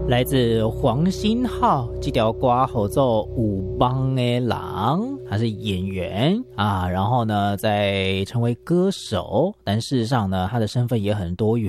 来自黄星浩这条歌合奏有帮的郎，他是演员啊，然后呢在成为歌手，但事实上呢他的身份也很多元。